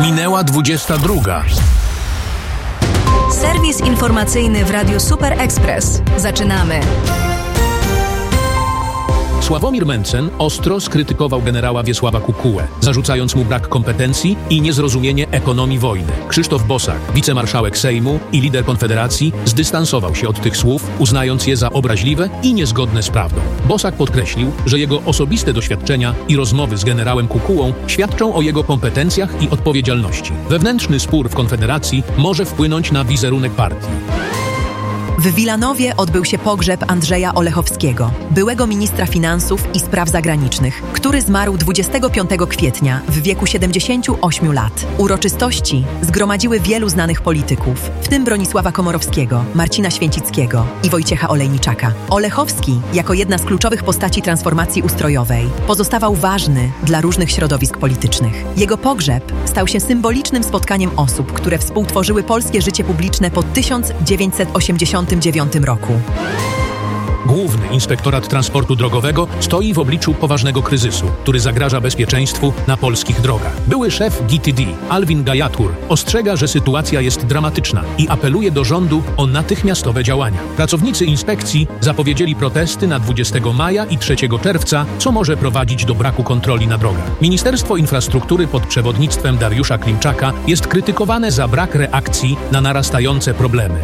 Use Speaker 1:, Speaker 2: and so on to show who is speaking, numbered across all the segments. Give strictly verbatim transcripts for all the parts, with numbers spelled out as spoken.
Speaker 1: Minęła dwudziesta druga.
Speaker 2: Serwis informacyjny w Radiu Super Express. Zaczynamy.
Speaker 1: Sławomir Mencen ostro skrytykował generała Wiesława Kukułę, zarzucając mu brak kompetencji i niezrozumienie ekonomii wojny. Krzysztof Bosak, wicemarszałek Sejmu i lider Konfederacji, zdystansował się od tych słów, uznając je za obraźliwe i niezgodne z prawdą. Bosak podkreślił, że jego osobiste doświadczenia i rozmowy z generałem Kukułą świadczą o jego kompetencjach i odpowiedzialności. Wewnętrzny spór w Konfederacji może wpłynąć na wizerunek partii.
Speaker 3: W Wilanowie odbył się pogrzeb Andrzeja Olechowskiego, byłego ministra finansów i spraw zagranicznych, który zmarł dwudziestego piątego kwietnia w wieku siedemdziesięciu ośmiu lat. Uroczystości zgromadziły wielu znanych polityków, w tym Bronisława Komorowskiego, Marcina Święcickiego i Wojciecha Olejniczaka. Olechowski, jako jedna z kluczowych postaci transformacji ustrojowej, pozostawał ważny dla różnych środowisk politycznych. Jego pogrzeb stał się symbolicznym spotkaniem osób, które współtworzyły polskie życie publiczne po tysiąc dziewięćset osiemdziesiątym dziewiątym roku.
Speaker 1: Główny Inspektorat Transportu Drogowego stoi w obliczu poważnego kryzysu, który zagraża bezpieczeństwu na polskich drogach. Były szef G T D, Alvin Gajatur, ostrzega, że sytuacja jest dramatyczna i apeluje do rządu o natychmiastowe działania. Pracownicy inspekcji zapowiedzieli protesty na dwudziestego maja i trzeciego czerwca, co może prowadzić do braku kontroli na drogach. Ministerstwo Infrastruktury pod przewodnictwem Dariusza Klimczaka jest krytykowane za brak reakcji na narastające problemy.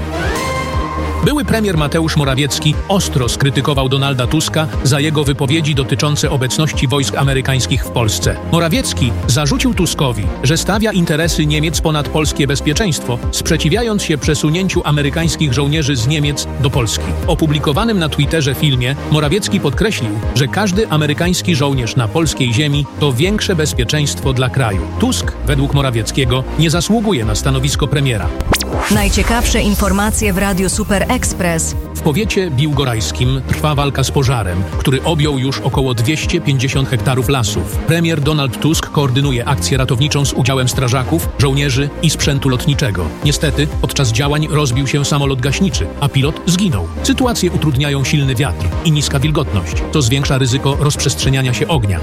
Speaker 1: Były premier Mateusz Morawiecki ostro skrytykował Donalda Tuska za jego wypowiedzi dotyczące obecności wojsk amerykańskich w Polsce. Morawiecki zarzucił Tuskowi, że stawia interesy Niemiec ponad polskie bezpieczeństwo, sprzeciwiając się przesunięciu amerykańskich żołnierzy z Niemiec do Polski. W opublikowanym na Twitterze filmie Morawiecki podkreślił, że każdy amerykański żołnierz na polskiej ziemi to większe bezpieczeństwo dla kraju. Tusk, według Morawieckiego, nie zasługuje na stanowisko premiera.
Speaker 2: Najciekawsze informacje w Radiu Super Express.
Speaker 1: W powiecie biłgorajskim trwa walka z pożarem, który objął już około dwieście pięćdziesiąt hektarów lasów. Premier Donald Tusk koordynuje akcję ratowniczą z udziałem strażaków, żołnierzy i sprzętu lotniczego. Niestety, podczas działań rozbił się samolot gaśniczy, a pilot zginął. Sytuację utrudniają silny wiatr i niska wilgotność, co zwiększa ryzyko rozprzestrzeniania się ognia.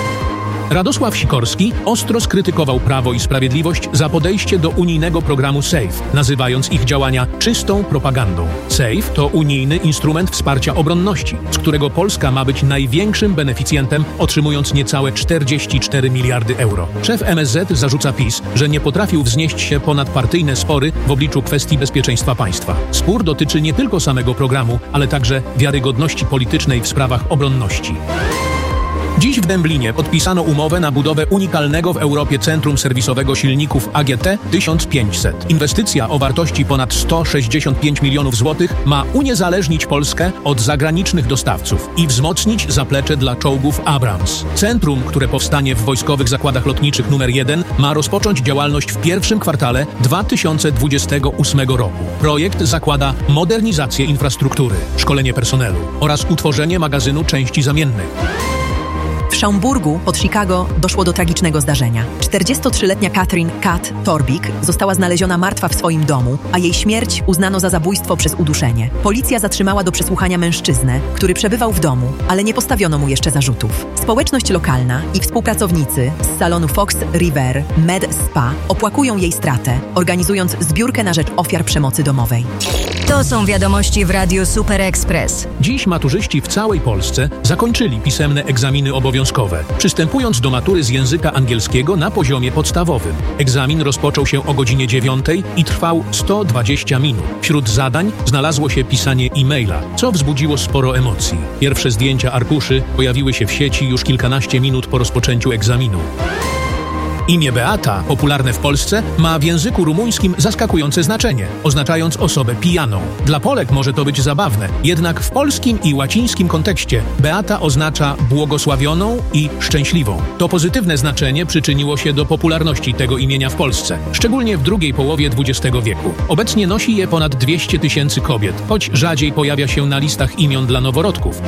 Speaker 1: Radosław Sikorski ostro skrytykował Prawo i Sprawiedliwość za podejście do unijnego programu SAFE, nazywając ich działania czystą propagandą. SAFE to unijny instrument wsparcia obronności, z którego Polska ma być największym beneficjentem, otrzymując niecałe czterdzieści cztery miliardy euro. Szef M S Z zarzuca PiS, że nie potrafił wznieść się ponad partyjne spory w obliczu kwestii bezpieczeństwa państwa. Spór dotyczy nie tylko samego programu, ale także wiarygodności politycznej w sprawach obronności. Dziś w Dęblinie podpisano umowę na budowę unikalnego w Europie centrum serwisowego silników A G T tysiąc pięćset. Inwestycja o wartości ponad sto sześćdziesiąt pięć milionów złotych ma uniezależnić Polskę od zagranicznych dostawców i wzmocnić zaplecze dla czołgów Abrams. Centrum, które powstanie w Wojskowych Zakładach Lotniczych numer jeden, ma rozpocząć działalność w pierwszym kwartale dwa tysiące dwudziestego ósmego roku. Projekt zakłada modernizację infrastruktury, szkolenie personelu oraz utworzenie magazynu części zamiennych.
Speaker 3: W Schaumburgu pod Chicago doszło do tragicznego zdarzenia. czterdziestotrzyletnia Katrin Kat Torbik została znaleziona martwa w swoim domu, a jej śmierć uznano za zabójstwo przez uduszenie. Policja zatrzymała do przesłuchania mężczyznę, który przebywał w domu, ale nie postawiono mu jeszcze zarzutów. Społeczność lokalna i współpracownicy z salonu Fox River Med Spa opłakują jej stratę, organizując zbiórkę na rzecz ofiar przemocy domowej.
Speaker 2: To są wiadomości w Radiu Super Express.
Speaker 1: Dziś maturzyści w całej Polsce zakończyli pisemne egzaminy obowiązkowe, przystępując do matury z języka angielskiego na poziomie podstawowym. Egzamin rozpoczął się o godzinie dziewiątej i trwał sto dwadzieścia minut. Wśród zadań znalazło się pisanie e-maila, co wzbudziło sporo emocji. Pierwsze zdjęcia arkuszy pojawiły się w sieci już kilkanaście minut po rozpoczęciu egzaminu. Imię Beata, popularne w Polsce, ma w języku rumuńskim zaskakujące znaczenie, oznaczając osobę pijaną. Dla Polek może to być zabawne, jednak w polskim i łacińskim kontekście Beata oznacza błogosławioną i szczęśliwą. To pozytywne znaczenie przyczyniło się do popularności tego imienia w Polsce, szczególnie w drugiej połowie dwudziestego wieku. Obecnie nosi je ponad dwieście tysięcy kobiet, choć rzadziej pojawia się na listach imion dla noworodków.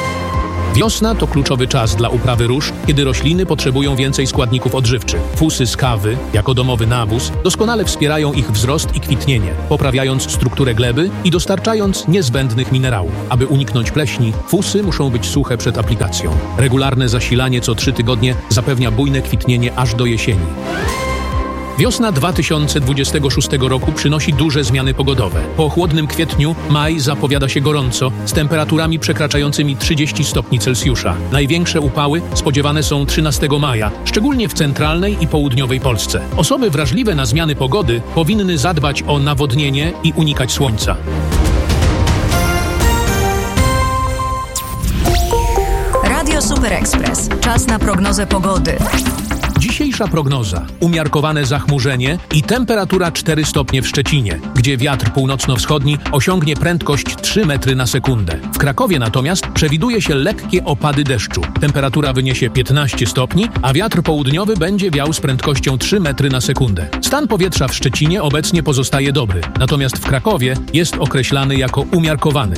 Speaker 1: Wiosna to kluczowy czas dla uprawy róż, kiedy rośliny potrzebują więcej składników odżywczych. Fusy z kawy, jako domowy nawóz, doskonale wspierają ich wzrost i kwitnienie, poprawiając strukturę gleby i dostarczając niezbędnych minerałów. Aby uniknąć pleśni, fusy muszą być suche przed aplikacją. Regularne zasilanie co trzy tygodnie zapewnia bujne kwitnienie aż do jesieni. Wiosna dwa tysiące dwudziestego szóstego roku przynosi duże zmiany pogodowe. Po chłodnym kwietniu maj zapowiada się gorąco, z temperaturami przekraczającymi trzydzieści stopni Celsjusza. Największe upały spodziewane są trzynastego maja, szczególnie w centralnej i południowej Polsce. Osoby wrażliwe na zmiany pogody powinny zadbać o nawodnienie i unikać słońca.
Speaker 2: Radio Super Express. Czas na prognozę pogody.
Speaker 1: Dzisiejsza prognoza. Umiarkowane zachmurzenie i temperatura cztery stopnie w Szczecinie, gdzie wiatr północno-wschodni osiągnie prędkość trzy metry na sekundę. W Krakowie natomiast przewiduje się lekkie opady deszczu. Temperatura wyniesie piętnaście stopni, a wiatr południowy będzie wiał z prędkością trzy metry na sekundę. Stan powietrza w Szczecinie obecnie pozostaje dobry, natomiast w Krakowie jest określany jako umiarkowany.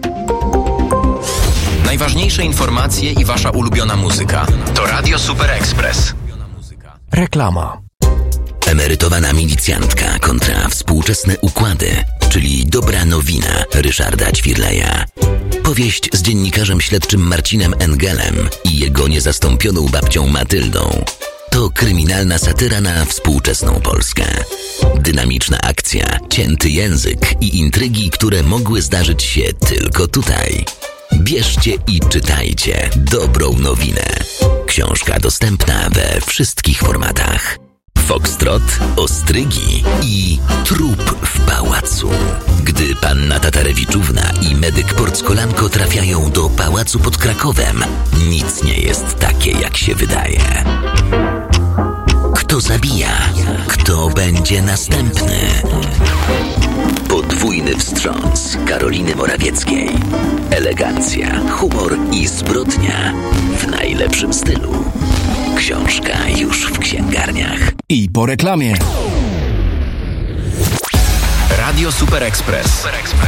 Speaker 4: Najważniejsze informacje i wasza ulubiona muzyka to Radio Super Express.
Speaker 5: Reklama.
Speaker 6: Emerytowana milicjantka kontra współczesne układy, czyli dobra nowina Ryszarda Ćwirleja. Powieść z dziennikarzem śledczym Marcinem Engelem i jego niezastąpioną babcią Matyldą. To kryminalna satyra na współczesną Polskę. Dynamiczna akcja, cięty język i intrygi, które mogły zdarzyć się tylko tutaj. Bierzcie i czytajcie dobrą nowinę. Książka dostępna we wszystkich formatach. Foxtrot, ostrygi i trup w pałacu. Gdy panna Tatarewiczówna i medyk Porckolanko trafiają do pałacu pod Krakowem, nic nie jest takie, jak się wydaje. Kto zabija? Kto będzie następny? Podwójny wstrząs Karoliny Morawieckiej. Elegancja, humor i zbrodnia w najlepszym stylu. Książka już w księgarniach.
Speaker 5: I po reklamie.
Speaker 4: Radio Super Express.